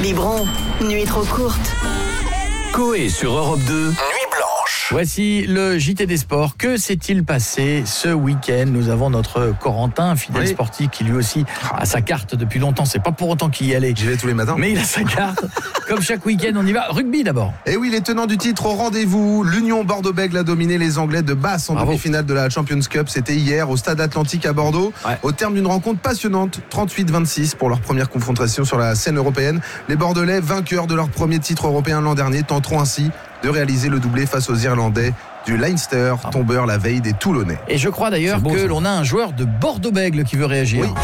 Biberon, nuit trop courte. Coé sur Europe 2. Nuit blanche. Voici le JT des sports. Que s'est-il passé ce week-end? Nous avons notre Corentin, fidèle sportif, qui lui aussi a sa carte depuis longtemps. C'est pas pour autant qu'il y allait. J'y vais tous les matins. Mais il a sa carte. Comme chaque week-end, on y va. Rugby d'abord. Et oui, les tenants du titre au rendez-vous. L'Union Bordeaux-Bègles a dominé les Anglais de Basse en demi-finale de la Champions Cup. C'était hier au Stade Atlantique à Bordeaux. Ouais. Au terme d'une rencontre passionnante, 38-26 pour leur première confrontation sur la scène européenne. Les Bordelais, vainqueurs de leur premier titre européen l'an dernier, tenteront ainsi de réaliser le doublé face aux Irlandais du Leinster, tombeur la veille des Toulonnais. Et je crois d'ailleurs que l'on a un joueur de Bordeaux-Bègles qui veut réagir. Oui.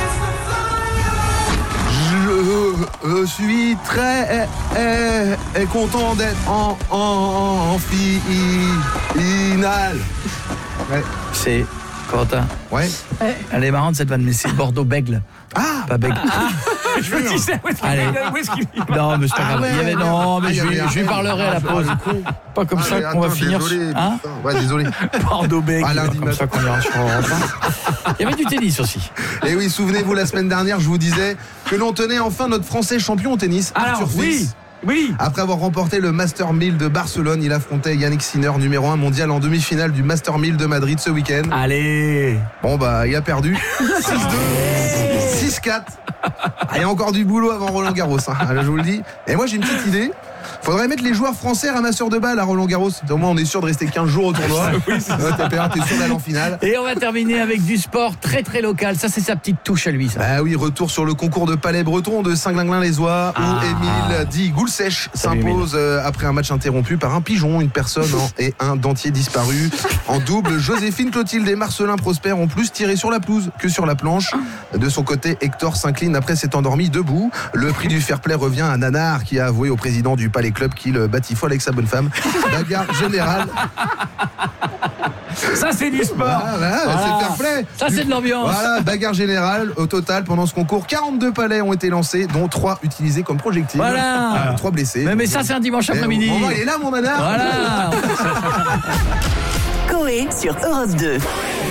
Je suis très content d'être en finale. Ouais. C'est Corentin. Ouais. Elle est marrante cette vanne, mais c'est Bordeaux-Bègles. Ah, pas Bègle. Je me disais, où est-ce qu'il Non, mais c'est pas grave. Je lui parlerai à la pause. Pas comme ça qu'on va finir. Désolé, désolé. Bordeaux-Bègles. Comme ça qu'on ira sur Il y avait du tennis aussi. Et oui, souvenez-vous, la semaine dernière, je vous disais que l'on tenait enfin notre Français champion au tennis, Arthur Fils. Oui. Après avoir remporté le Master 1000 de Barcelone, il affrontait Yannick Sinner, numéro 1 mondial en demi-finale du Master 1000 de Madrid ce week-end. Allez. Bon il a perdu 6-2, 6-4. Il y a encore du boulot avant Roland Garros, je vous le dis. Et moi j'ai une petite idée. Faudrait mettre les joueurs français ramasseurs de balles à Roland Garros. Au moins on est sûr de rester 15 jours au tournoi. T'es sûr d'aller en finale. Et on va terminer avec du sport très très local. Ça c'est sa petite touche à lui, ça. Bah oui, retour sur le concours de palais breton de Saint-Glinglin-les-Oies où Émile dit Goulsèche s'impose après un match interrompu par un pigeon, une personne et un dentier disparu. En double, Joséphine Clotilde et Marcelin Prosper ont plus tiré sur la pelouse que sur la planche. De son côté, Hector s'incline après s'être endormi debout. Le prix du fair play revient à Nanar qui a avoué au président du Palais Club qu'il batifoile avec sa bonne femme. Bagarre générale. Ça c'est du sport. C'est fair play. Ça c'est de l'ambiance. Voilà, bagarre générale. Au total, pendant ce concours, 42 palets ont été lancés, dont 3 utilisés comme projectiles. Voilà. 3 blessés. Mais ça c'est un dimanche après-midi. Il est là mon nanar. Voilà. Coé sur Europe 2.